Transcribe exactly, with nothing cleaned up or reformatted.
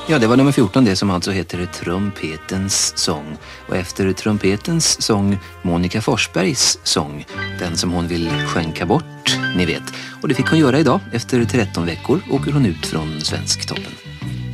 Ja, det var nummer fjorton, det som alltså heter Trumpetens sång. Och efter trumpetens sång, Monica Forsbergs sång. Den som hon vill skänka bort, ni vet. Och det fick hon göra idag. Efter tretton veckor åker hon ut från Svensktoppen.